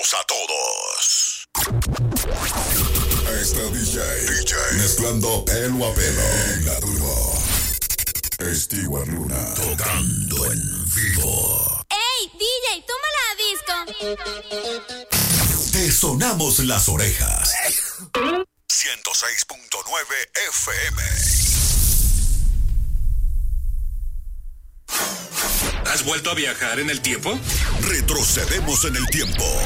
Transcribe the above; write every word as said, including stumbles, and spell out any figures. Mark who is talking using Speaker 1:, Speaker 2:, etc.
Speaker 1: saludos a todos.
Speaker 2: Este D J, D J mezclando pelo a pelo en la turbo. Stewart Luna tocando en vivo.
Speaker 3: ¡Ey, D J, toma la disco!
Speaker 2: Te sonamos las orejas.
Speaker 1: ciento seis punto nueve F M.
Speaker 4: ¿Has vuelto a viajar en el tiempo?
Speaker 1: Retrocedemos en el tiempo.